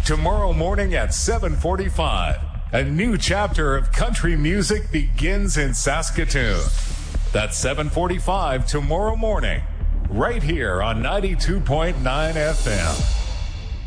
tomorrow morning at 7:45. A new chapter of country music begins in Saskatoon. That's 7:45 tomorrow morning, right here on 92.9 FM.